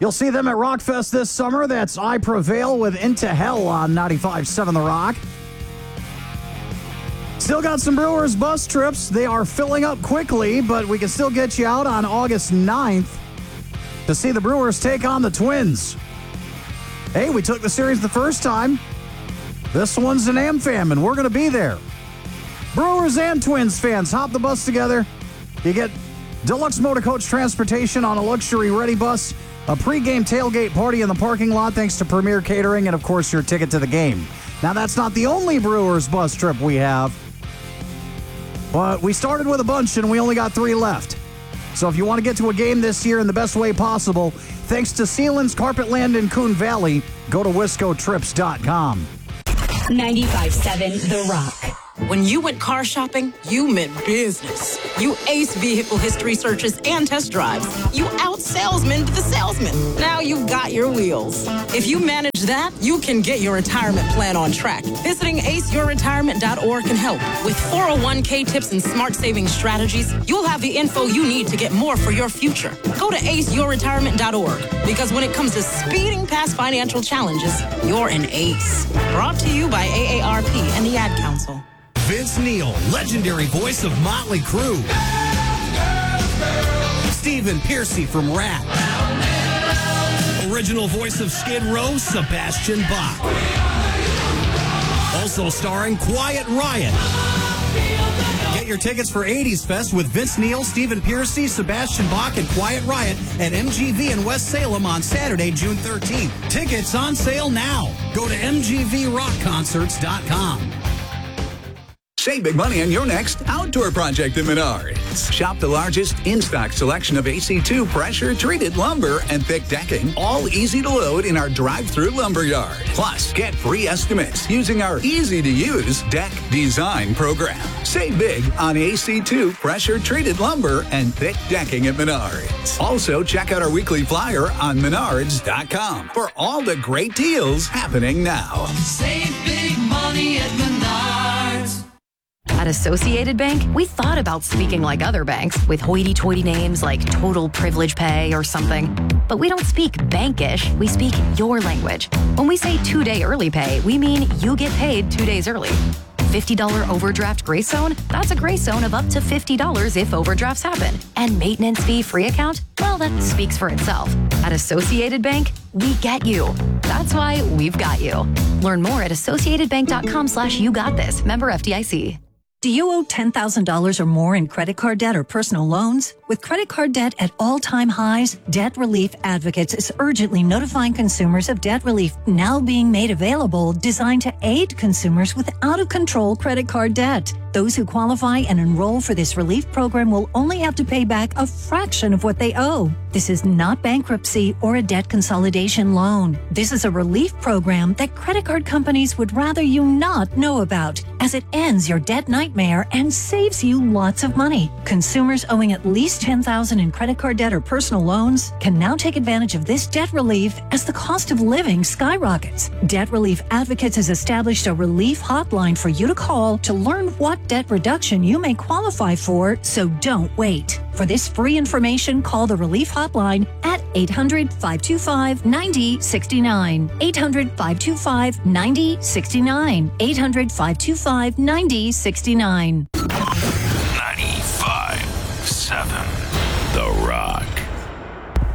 You'll see them at Rockfest this summer. That's I Prevail with Into Hell on 95.7 The Rock. Still got some Brewers bus trips. They are filling up quickly, but we can still get you out on August 9th to see the Brewers take on the Twins. Hey, we took the series the first time. This one's an AmFam, and we're going to be there. Brewers and Twins fans, hop the bus together. You get deluxe motor coach transportation on a luxury ready bus, a pregame tailgate party in the parking lot thanks to Premier Catering, and, of course, your ticket to the game. Now, that's not the only Brewers bus trip we have, but we started with a bunch, and we only got 3 left. So if you want to get to a game this year in the best way possible, thanks to Sealands Carpetland in Coon Valley, go to wiscotrips.com. 95.7 The Rock. When you went car shopping, you meant business. You aced vehicle history searches and test drives. You out-salesmaned the salesman. Now you've got your wheels. If you manage that, you can get your retirement plan on track. Visiting aceyourretirement.org can help. With 401k tips and smart saving strategies, you'll have the info you need to get more for your future. Go to aceyourretirement.org, because when it comes to speeding past financial challenges, you're an ace. Brought to you by AARP and the Ad Council. Vince Neil, legendary voice of Motley Crue. Stephen Pearcy from Rat. Original voice of Skid Row, Sebastian Bach. Also starring Quiet Riot. Get your tickets for 80s Fest with Vince Neil, Stephen Pearcy, Sebastian Bach, and Quiet Riot at MGV in West Salem on Saturday, June 13th. Tickets on sale now. Go to mgvrockconcerts.com. Save big money on your next outdoor project at Menards. Shop the largest in-stock selection of AC2 pressure-treated lumber and thick decking, all easy to load in our drive-through lumber yard. Plus, get free estimates using our easy-to-use deck design program. Save big on AC2 pressure-treated lumber and thick decking at Menards. Also, check out our weekly flyer on menards.com for all the great deals happening now. Save big money at Menards. At Associated Bank, we thought about speaking like other banks with hoity-toity names like Total Privilege Pay or something. But we don't speak bankish, we speak your language. When we say 2-day early pay, we mean you get paid 2 days early. $50 overdraft grace zone? That's a grace zone of up to $50 if overdrafts happen. And maintenance fee free account? Well, that speaks for itself. At Associated Bank, we get you. That's why we've got you. Learn more at associatedbank.com/YouGotThis. Member FDIC. Do you owe $10,000 or more in credit card debt or personal loans? With credit card debt at all-time highs, Debt Relief Advocates is urgently notifying consumers of debt relief now being made available, designed to aid consumers with out-of-control credit card debt. Those who qualify and enroll for this relief program will only have to pay back a fraction of what they owe. This is not bankruptcy or a debt consolidation loan. This is a relief program that credit card companies would rather you not know about, as it ends your debt nightmare and saves you lots of money. Consumers owing at least $10,000 in credit card debt or personal loans can now take advantage of this debt relief as the cost of living skyrockets. Debt Relief Advocates has established a relief hotline for you to call to learn what debt reduction you may qualify for, so don't wait. For this free information, call the Relief Hotline at 800-525-9069. 800-525-9069. 800-525-9069.